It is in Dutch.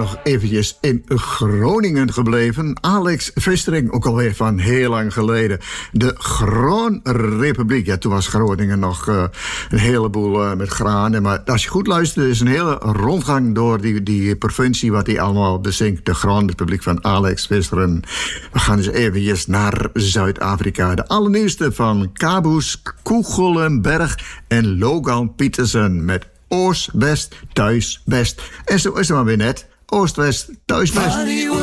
nog eventjes in Groningen gebleven. Alex Vistering, ook alweer van heel lang geleden. De Graanrepubliek. Ja, toen was Groningen nog een heleboel met granen. Maar als je goed luistert, is een hele rondgang door die provincie wat hij allemaal bezinkt. De Graanrepubliek van Alex Vistering. We gaan dus eventjes naar Zuid-Afrika. De allernieuwste van Caboose, Koegelenberg en Logan Peterson met Oost-West, thuis-best. En zo is het maar weer net. Oost-West, thuis-best.